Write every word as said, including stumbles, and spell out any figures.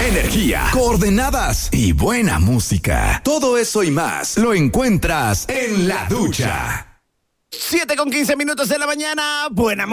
energía, coordenadas y buena música. Todo eso y más lo encuentras en La Ducha. siete con quince minutos de la mañana. Buena